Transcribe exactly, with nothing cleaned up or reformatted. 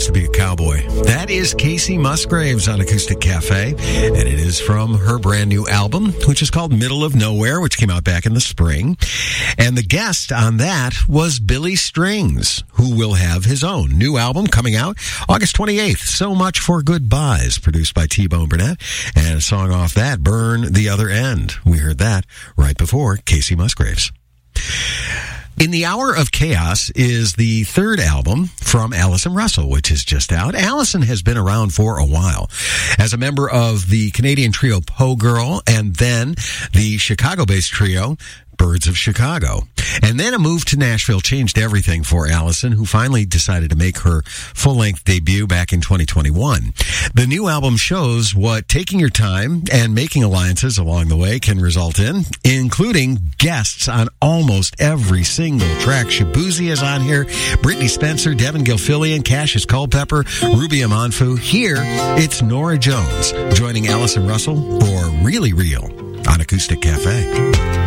to be a cowboy. That is Casey Musgraves on Acoustic Cafe, and it is from her brand new album, which is called Middle of Nowhere, which came out back in the spring. And the guest on that was Billy Strings, who will have his own new album coming out August twenty-eighth. So Much for Goodbyes, produced by T-Bone Burnett, and a song off that, Burn the Other End. We heard that right before Casey Musgraves. In the Hour of Chaos is the third album from Allison Russell, which is just out. Allison has been around for a while as a member of the Canadian trio Poe Girl and then the Chicago-based trio Birds of Chicago. And then a move to Nashville changed everything for Allison, who finally decided to make her full-length debut back in twenty twenty-one. The new album shows what taking your time and making alliances along the way can result in, including guests on almost every single track. Shabuzi is on here, Brittany Spencer, Devin Gilfillian, Cassius Culpepper, Ruby Amanfu. Here, it's Nora Jones joining Allison Russell for Really Real on Acoustic Cafe.